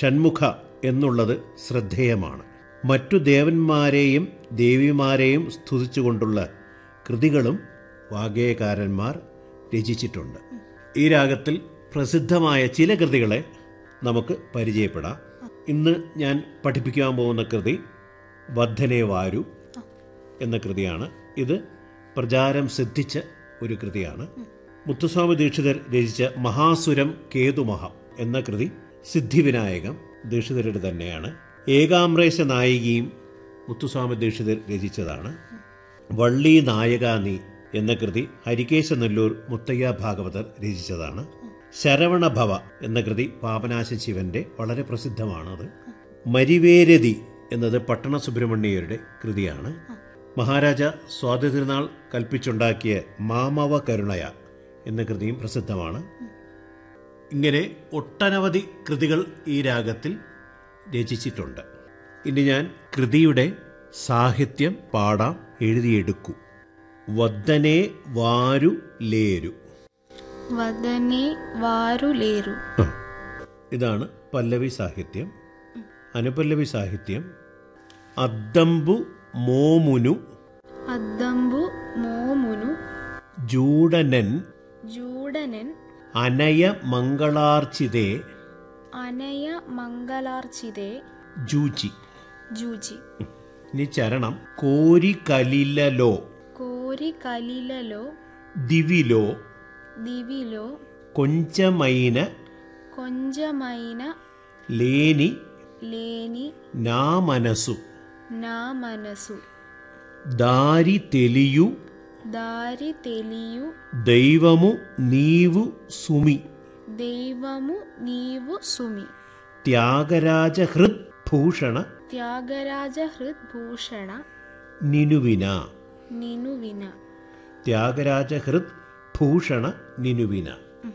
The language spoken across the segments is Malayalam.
ഷൺമുഖ എന്നുള്ളത് ശ്രദ്ധേയമാണ്. മറ്റു ദേവന്മാരെയും ദേവിമാരെയും സ്തുതിച്ചുകൊണ്ടുള്ള കൃതികളും വാഗ്ഗേയകാരന്മാർ രചിച്ചിട്ടുണ്ട്. ഈ രാഗത്തിൽ പ്രസിദ്ധമായ ചില കൃതികളെ നമുക്ക് പരിചയപ്പെടാം. ഇന്ന് ഞാൻ പഠിപ്പിക്കാൻ പോകുന്ന കൃതി വദ്ധനേ വാരു എന്ന കൃതിയാണ്. ഇത് പ്രചാരം സിദ്ധിച്ച ഒരു കൃതിയാണ്. മുത്തുസ്വാമി ദീക്ഷിതർ രചിച്ച മഹാസുരം കേതുമഹം എന്ന കൃതി സിദ്ധിവിനായകം ദീക്ഷിതരുടെ തന്നെയാണ്. ഏകാമ്രേശ നായികയും മുത്തുസ്വാമി ദീക്ഷിതർ രചിച്ചതാണ്. വള്ളി നായക നീ എന്ന കൃതി ഹരികേശ നെല്ലൂർ മുത്തയ്യ ഭാഗവതർ രചിച്ചതാണ്. ശരവണഭവ എന്ന കൃതി പാപനാശ ശിവന്റെ വളരെ പ്രസിദ്ധമാണത്. മരിവേരതി എന്നത് പട്ടണ സുബ്രഹ്മണ്യരുടെ കൃതിയാണ്. മഹാരാജ സ്വാതിതിരുനാൾ കൽപ്പിച്ചുണ്ടാക്കിയ മാമവ കരുണയ എന്ന കൃതിയും പ്രസിദ്ധമാണ്. ഇങ്ങനെ ഒട്ടനവധി കൃതികൾ ഈ രാഗത്തിൽ രചിച്ചിട്ടുണ്ട്. ഇനി ഞാൻ കൃതിയുടെ സാഹിത്യം പാടാം, എഴുതിയെടുക്കൂ. വദനേ വാരു ലേരു. വദനേ വാരു ലേരു. ഇതാണ് പല്ലവി സാഹിത്യം. അനുപല്ലവി സാഹിത്യം. അദ്ദംബു മോമുനു. അദ്ദംബു മോമുനു. ജൂഡനൻ. ജൂഡനൻ. അനയ മംഗളാർച്ചിതേ. അനയ മംഗളാർച്ചിതേ. ജൂചി. ജൂചി. ഇനി ചരണം. കോരി കലിലലോ. കോരി കലിലലോ. ദിവിലോ. ദിവിലോ. കൊഞ്ചമൈന. കൊഞ്ചമൈന. ലേനി. లేని నా మనసు నా మనసు దారి తెలియు దారి తెలియు దైవము నీవు సుమి దైవము నీవు సుమి త్యాగరాజ హృద్భూషణ త్యాగరాజ హృద్భూషణ నినువిన నినువిన ത്യാഗരാജ ഹൃദ്ഭൂഷണ നിനുവിന.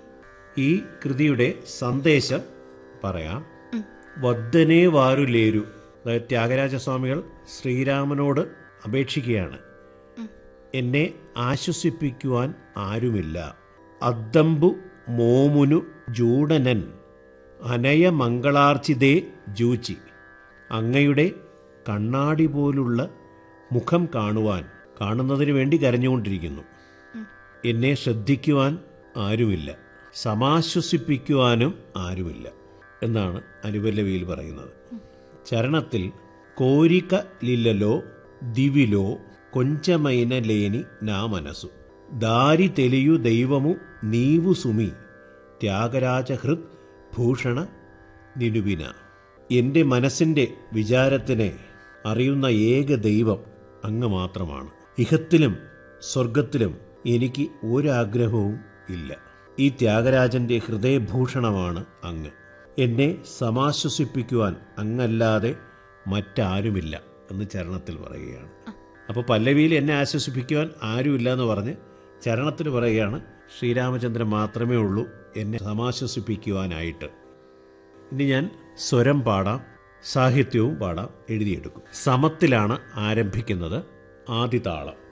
ഈ കൃതിയുടെ സന്ദേശം പറയാം. വദ്ദനേ വാരുലേരു. അതായത് ത്യാഗരാജസ്വാമികൾ ശ്രീരാമനോട് അപേക്ഷിക്കുകയാണ്, എന്നെ ആശ്വസിപ്പിക്കുവാൻ ആരുമില്ല. അദ്ദംബു മോമുനു ജൂഡനൻ അനയ മംഗളാർച്ചിതേ ജൂചി. അങ്ങയുടെ കണ്ണാടി പോലുള്ള മുഖം കാണുന്നതിന് വേണ്ടി കരഞ്ഞുകൊണ്ടിരിക്കുന്നു. എന്നെ ശ്രദ്ധിക്കുവാൻ ആരുമില്ല, സമാശ്വസിപ്പിക്കുവാനും ആരുമില്ല എന്നാണ് അനുപല്ലവിയിൽ പറയുന്നത്. ചരണത്തിൽ കോരിക ലില്ലലോ ദിവിലോ കൊഞ്ചമൈന ലേനി നാ മനസ്സു ദാരി തെലിയു ദൈവമു നീവു സുമി ത്യാഗരാജ ഹൃദ് ഭൂഷണ നിനുവിന. എൻ്റെ മനസ്സിൻ്റെ വിചാരത്തിനെ അറിയുന്ന ഏക ദൈവം അങ്ങ് മാത്രമാണ്. ഇഹത്തിലും സ്വർഗത്തിലും എനിക്ക് ഒരാഗ്രഹവും ഇല്ല. ഈ ത്യാഗരാജൻ്റെ ഹൃദയഭൂഷണമാണ് അങ്ങ്. എന്നെ സമാശ്വസിപ്പിക്കുവാൻ അങ്ങല്ലാതെ മറ്റാരുമില്ല എന്ന് ചരണത്തിൽ പറയുകയാണ്. അപ്പോൾ പല്ലവിയിൽ എന്നെ ആശ്വസിപ്പിക്കുവാൻ ആരുമില്ല എന്ന് പറഞ്ഞ് ചരണത്തിൽ പറയുകയാണ്, ശ്രീരാമചന്ദ്രൻ മാത്രമേ ഉള്ളൂ എന്നെ സമാശ്വസിപ്പിക്കുവാനായിട്ട്. ഇനി ഞാൻ സ്വരം പാടാം, സാഹിത്യവും പാടാം, എഴുതിയെടുക്കും. സമത്തിലാണ് ആരംഭിക്കുന്നത്. ആദിതാളം.